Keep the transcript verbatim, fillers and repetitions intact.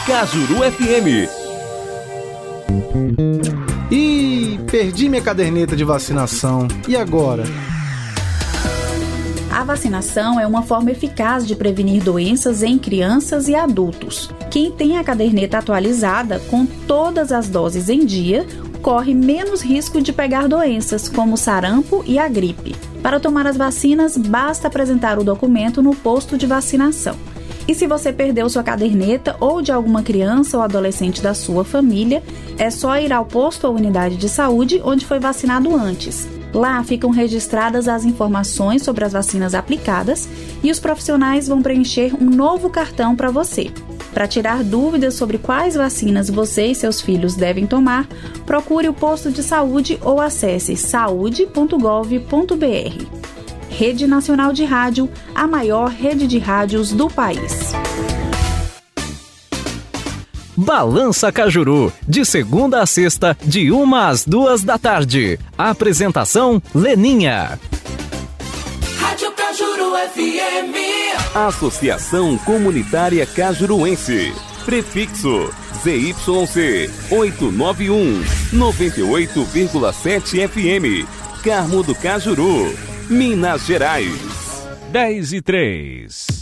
Cajuru F M. Ih, perdi minha caderneta de vacinação. E agora? A vacinação é uma forma eficaz de prevenir doenças em crianças e adultos. Quem tem a caderneta atualizada, com todas as doses em dia, corre menos risco de pegar doenças, como o sarampo e a gripe. Para tomar as vacinas, basta apresentar o documento no posto de vacinação. E se você perdeu sua caderneta ou de alguma criança ou adolescente da sua família, é só ir ao posto ou unidade de saúde onde foi vacinado antes. Lá ficam registradas as informações sobre as vacinas aplicadas e os profissionais vão preencher um novo cartão para você. Para tirar dúvidas sobre quais vacinas você e seus filhos devem tomar, procure o posto de saúde ou acesse saúde ponto gov ponto br. Rede Nacional de Rádio, a maior rede de rádios do país. Balança Cajuru, de segunda a sexta, de uma às duas da tarde. Apresentação, Leninha. Rádio Cajuru F M. Associação Comunitária Cajuruense. Prefixo Z Y C oitocentos e noventa e um, noventa e oito vírgula sete F M. Carmo do Cajuru, Minas Gerais. dez e três.